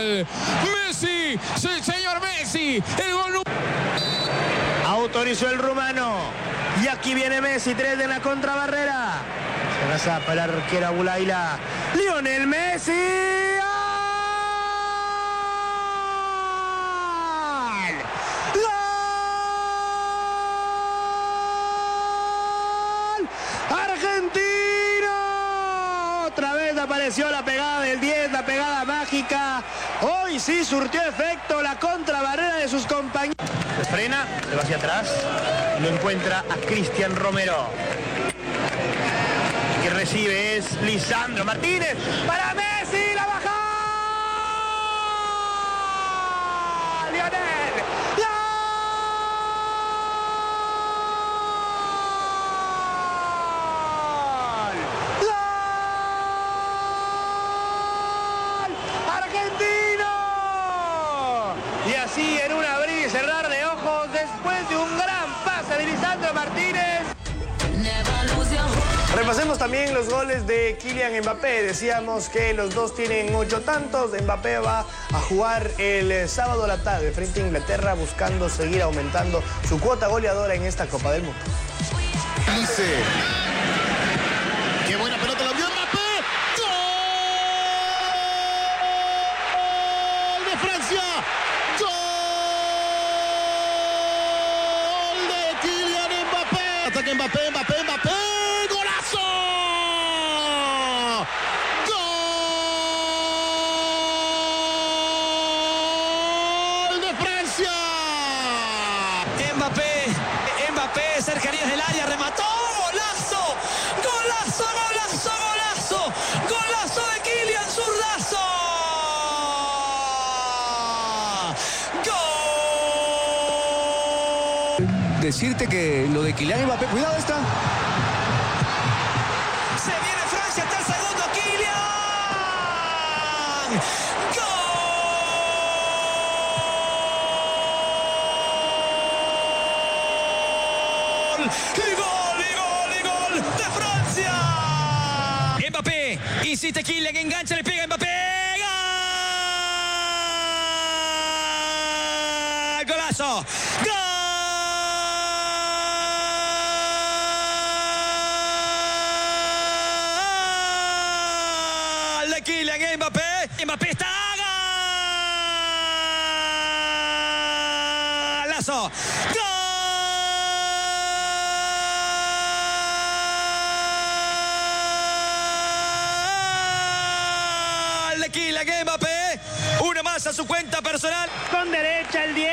Mundial. Messi, sí, señor Messi, el gol. Autorizó el rumano. Y aquí viene Messi, 3 de la contrabarrera. Se pasa para el arquero Abulaila. Lionel Messi. ¡Argentino! Otra vez apareció la pegada del 10, la pegada mágica. Hoy sí surtió efecto la contrabarrera de sus compañeros. Se frena, se va hacia atrás y lo encuentra a Cristian Romero. Que recibe es Lisandro Martínez para Messi, la baja. Lionel. ¡Argentino! Y así en un abrir y cerrar de ojos, después de un gran pase de Lisandro Martínez. Repasemos también los goles de Kylian Mbappé. Decíamos que los dos tienen 8 tantos. Mbappé va a jugar el sábado a la tarde frente a Inglaterra, buscando seguir aumentando su cuota goleadora en esta Copa del Mundo. Dice. Qué buena pelota la vio Mbappé. ¡Gol de Francia! ¡Gol de Kylian Mbappé! Ataque Mbappé. ¡Golazo! ¡Gol de Francia! Mbappé, cercanías del área, remató. ¡Golazo! ¡Golazo! ¡Golazo de Kylian, zurdazo! ¡Gol! Decirte que lo de Kylian Mbappé, cuidado esta. Se viene Francia hasta el segundo, Kylian. ¡Gol de Francia! Mbappé, insiste Kylian, engancha, le pega Mbappé. ¡Gol! ¡Golazo! ¡Gol de Kylian Mbappé! Mbappé está. ¡Golazo! Kylian Mbappé, una más a su cuenta personal. Con derecha el 10.